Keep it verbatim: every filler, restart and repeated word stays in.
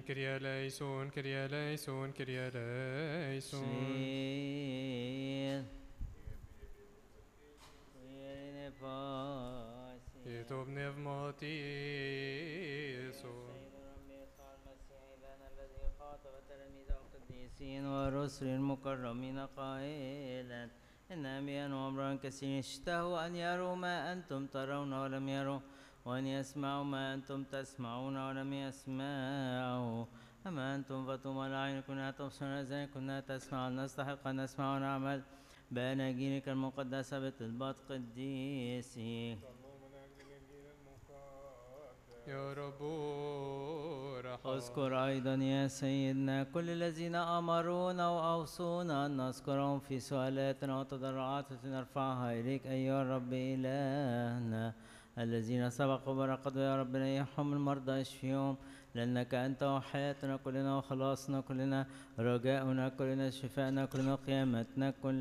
كريا ليسون كريا ليسون كريا ليسون شيل ويرين باسي يتوب نفماتيسون السيد الرب يسوع المسيح إلهنا الذي خاطب تلاميذه القديسين والرسل المكرمين قائلا إن أنبياء وأمراء كثيرين اشتهوا أن يروا ما أنتم ترون ولم يروا وأن يسمعوا ما أنتم تسمعون ولم يسمعوا أما أنتم فطوبى لأعين كنا تبصرون أذان كنا تسمع نستحق أن نسمع ونعمل بأناجيلك المقدسة بطلبات قديسي. يا رب رحم. اذكر أيضا يا سيدنا كل الذين أمرونا وأوصونا أن نذكرهم في سؤالاتنا وتضرعات نرفعها إليك أيها الرب إلهنا. الذين سبقوا برقدوا يا رب ريحهم المرضى اشفيهم لأنك أنت وحياتنا كلنا وخلاصنا كلنا رجاؤنا كلنا شفاءنا كلنا قيامتنا كلنا